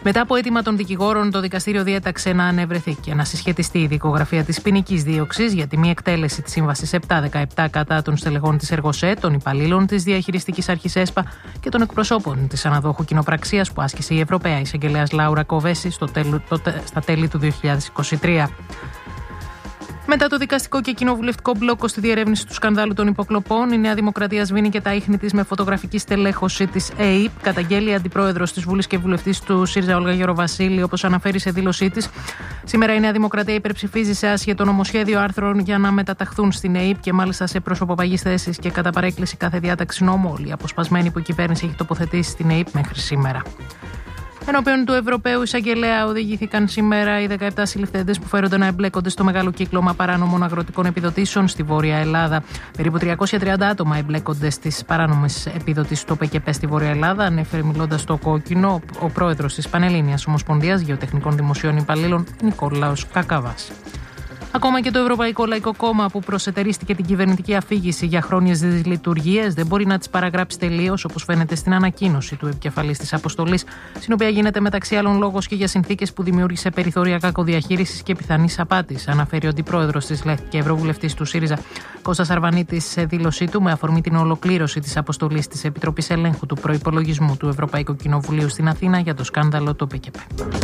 Μετά από αίτημα των δικηγόρων, το δικαστήριο διέταξε να ανεβρεθεί και να συσχετιστεί η δικογραφία της ποινικής δίωξης για τη μη εκτέλεση της Σύμβασης 717 κατά των στελεχών της Εργοσέ, των υπαλλήλων της Διαχειριστικής Αρχής ΕΣΠΑ και των εκπροσώπων της αναδόχου κοινοπραξίας που άσκησε η Ευρωπαία Εισαγγελέας Λάουρα Κοβέση στα τέλη του 2023. Μετά το δικαστικό και κοινοβουλευτικό μπλόκο στη διερεύνηση του σκανδάλου των υποκλοπών, η Νέα Δημοκρατία σβήνει και τα ίχνη της με φωτογραφική στελέχωση της ΕΕΠ. Καταγγέλει η αντιπρόεδρος της Βουλής και βουλευτής του ΣΥΡΙΖΑ, Όλγα Γεροβασίλη, όπως αναφέρει σε δήλωσή της. Σήμερα η Νέα Δημοκρατία υπερψηφίζει σε άσχετο νομοσχέδιο άρθρων για να μεταταχθούν στην ΕΕΠ και μάλιστα σε προσωποπαγείς θέσεις και κατά παρέκκληση κάθε διάταξη νόμου. Όλη η αποσπασμένη που η κυβέρνηση έχει τοποθετήσει στην ΕΕΠ μέχρι σήμερα. Ενώπιον του Ευρωπαίου Εισαγγελέα οδηγήθηκαν σήμερα οι 17 συλληφθέντες που φέρονται να εμπλέκονται στο μεγάλο κύκλωμα παράνομων αγροτικών επιδοτήσεων στη Βόρεια Ελλάδα. Περίπου 330 άτομα εμπλέκονται στις παράνομες επιδοτήσεις του ΠΚΠ στη Βόρεια Ελλάδα, ανέφερε μιλώντας στο Κόκκινο ο πρόεδρος της Πανελλήνιας Ομοσπονδίας Γεωτεχνικών Δημοσίων Υπαλλήλων, Νικόλαος Κακαβάς. Ακόμα και το Ευρωπαϊκό Λαϊκό Κόμμα, που προσετερίστηκε την κυβερνητική αφήγηση για χρόνιες δυσλειτουργίες, δεν μπορεί να τις παραγράψει τελείως, όπως φαίνεται στην ανακοίνωση του επικεφαλής της αποστολής, στην οποία γίνεται μεταξύ άλλων λόγος και για συνθήκες που δημιούργησε περιθώρια κακοδιαχείρισης και πιθανής απάτης, αναφέρει ο αντιπρόεδρος της ΛΕΘ και ευρωβουλευτής του ΣΥΡΙΖΑ, Κώστας Αρβανίτης, σε δήλωσή του με αφορμή την ολοκλήρωση της αποστολής της Επιτροπής Ελέγχου του Προϋπολογισμού του Ευρωπαϊκού Κοινοβουλίου στην Αθήνα για το σκάνδαλο του ΠΚΠ.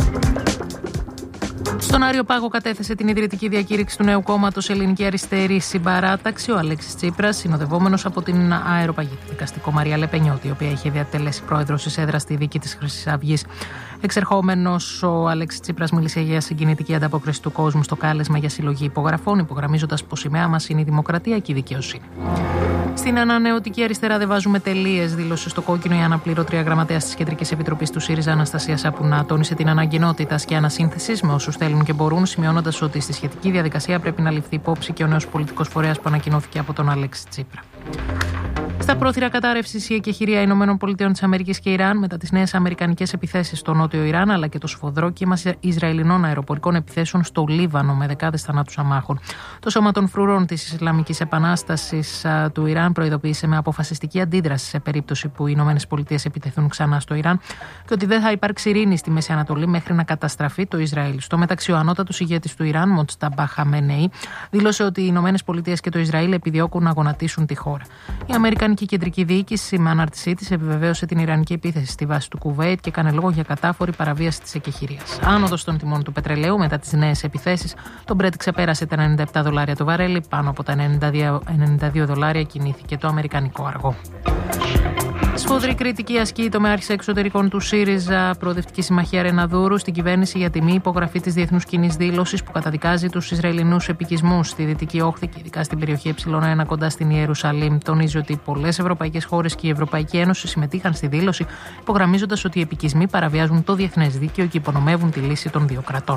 Στον Άριο Πάγο κατέθεσε την ιδρυτική διακήρυξη του νέου κόμματος Ελληνική Αριστερή Συμπαράταξη ο Αλέξης Τσίπρας, συνοδευόμενος από την αεροπαγήτη δικαστικό Μαρία Λεπενιώτη, η οποία είχε διατελέσει πρόεδρος της έδρας στη δίκη της Χρυσής Αυγής. Εξερχόμενος, ο Αλέξης Τσίπρας μίλησε για συγκινητική ανταπόκριση του κόσμου στο κάλεσμα για συλλογή υπογραφών, υπογραμμίζοντας πως η σημαία μας είναι η δημοκρατία και η δικαιοσύνη. Στην ανανεωτική αριστερά δεν βάζουμε τελείες, δήλωσε στο Κόκκινο η αναπληρώτρια γραμματέας της Κεντρικής Επιτροπής του ΣΥΡΙΖΑ, Αναστασία Σαπουνά. Τόνισε την ανάγκη ενότητας και ανασύνθεσης με όσους θέλουν και μπορούν, σημειώνοντας ότι στη σχετική διαδικασία πρέπει να ληφθεί υπόψη και ο νέος πολιτικός φορέας που ανακοινώθηκε από τον Αλέξη Τσίπρα. Στα πρόθυρα κατάρρευσης η εκεχηρία ΗΠΑ και Ιράν μετά τις νέες αμερικανικές επιθέσεις στο νότιο Ιράν, αλλά και το σφοδρό κύμα Ισραηλινών αεροπορικών επιθέσεων στο Λίβανο με δεκάδες θανάτους αμάχων. Το Σώμα των Φρουρών της Ισλαμικής Επανάστασης του Ιράν προειδοποίησε με αποφασιστική αντίδραση σε περίπτωση που οι ΗΠΑ επιτεθούν ξανά στο Ιράν και ότι δεν θα υπάρξει ειρήνη στη Μέση Ανατολή μέχρι να καταστραφεί το Ισραήλ. Στο μεταξύ, ο ανώτατος ηγέτης του Ιράν, Μοτζταμπά Χαμενεϊ, δήλωσε ότι οι ΗΠΑ και το Ισραήλ επιδιώκουν να γονατίσουν τη χώρα. Η Αμερικανική Κεντρική Διοίκηση, με ανάρτησή της, επιβεβαίωσε την Ιρανική επίθεση στη βάση του Κουβέιτ και έκανε λόγο για κατάφορη παραβίαση της εκεχηρίας. Άνοδος των τιμών του πετρελαίου μετά τις νέες επιθέσεις. Το Brent ξεπέρασε τα $97 το βαρέλι, πάνω από τα $92 κινήθηκε το αμερικανικό αργό. Σφοδρή κριτική ασκεί η τομεάρχης εξωτερικών του ΣΥΡΙΖΑ, Προοδευτική Συμμαχία Ρεναδούρου, στην κυβέρνηση για τη μη υπογραφή της διεθνούς κοινής δήλωσης που καταδικάζει τους Ισραηλινούς επικισμούς στη Δυτική Όχθη και ειδικά στην περιοχή Ε1 κοντά στην Ιερουσαλήμ. Τονίζει ότι πολλές ευρωπαϊκές χώρες και η Ευρωπαϊκή Ένωση συμμετείχαν στη δήλωση, υπογραμμίζοντας ότι οι επικισμοί παραβιάζουν το διεθνές δίκαιο και υπονομεύουν τη λύση των δύο κρατών.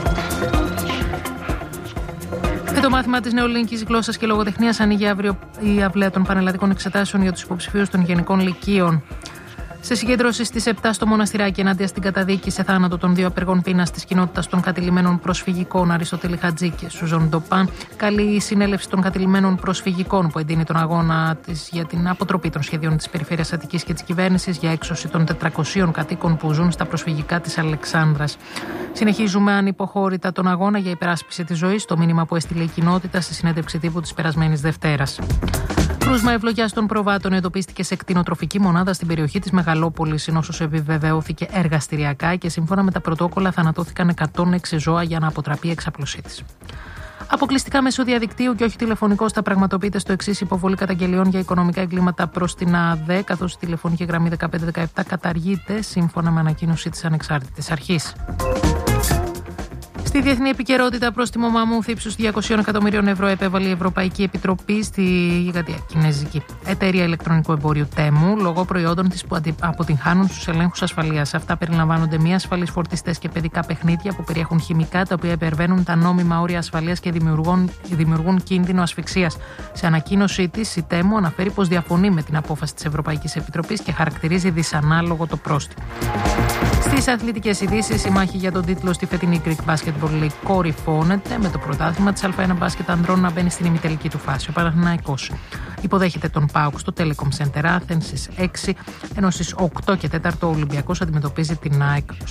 Με το μάθημα της νεοελληνικής γλώσσας και λογοτεχνίας ανοίγει αύριο η αυλαία των πανελλαδικών εξετάσεων για τους υποψηφίους των γενικών λυκείων. Σε συγκέντρωση στις 7 στο Μοναστηράκι ενάντια στην καταδίκη σε θάνατο των δύο απεργών πείνας της κοινότητας των κατηλημμένων προσφυγικών Αριστοτέλη Χατζή και Σουζόν Ντοπάν, καλεί η συνέλευση των κατηλημμένων προσφυγικών που εντείνει τον αγώνα της για την αποτροπή των σχεδίων της Περιφέρειας Αττικής και της κυβέρνησης για έξωση των 400 κατοίκων που ζουν στα προσφυγικά της Αλεξάνδρας. Συνεχίζουμε ανυποχώρητα τον αγώνα για υπεράσπιση της ζωής, το μήνυμα που έστειλε η κοινότητα στη συνέντευξη τύπου της περασμένης Δευτέρας. Κρούσμα ευλογιάς των προβάτων εντοπίστηκε σε κτηνοτροφική μονάδα στην περιοχή της Μεγαλόπολης. Η νόσος επιβεβαιώθηκε εργαστηριακά και σύμφωνα με τα πρωτόκολλα θανατώθηκαν 106 ζώα για να αποτραπεί η εξαπλωσή της. Αποκλειστικά μέσω διαδικτύου και όχι τηλεφωνικώς θα πραγματοποιείται στο εξής: υποβολή καταγγελιών για οικονομικά εγκλήματα προς την ΑΔΕ, καθώς η τηλεφωνική γραμμή 1517 καταργείται σύμφωνα με ανακοίνωση της Ανεξάρτητης Αρχής. Στη διεθνή επικαιρότητα, πρόστιμο μαμούθ ύψους 200 εκατομμυρίων ευρώ επέβαλε η Ευρωπαϊκή Επιτροπή στη γιγαντιά κινέζικη εταιρεία ηλεκτρονικού εμπορίου Τέμου λόγω προϊόντων της που αποτυγχάνουν στους ελέγχους ασφαλείας. Αυτά περιλαμβάνονται μη ασφαλείς φορτιστές και παιδικά παιχνίδια που περιέχουν χημικά τα οποία υπερβαίνουν τα νόμιμα όρια ασφαλείας και δημιουργούν κίνδυνο ασφυξίας. Σε ανακοίνωσή της, η Τέμου αναφέρει πως διαφωνεί με την απόφαση της Ευρωπαϊκής Επιτροπής και χαρακτηρίζει δυσανάλογο το πρόστιμο. Στις αθλητικές ειδήσεις, η μάχη για τον τίτλο στη φετινή Greek Basketball League κορυφώνεται με το πρωτάθλημα της Α1 μπάσκετ ανδρών να μπαίνει στην ημιτελική του φάση. Ο Παναθηναϊκός υποδέχεται τον ΠΑΟΚ στο Telecom Center Athens στις 6, ενώ στις 8 και 4 ο Ολυμπιακός αντιμετωπίζει την ΑΕΚ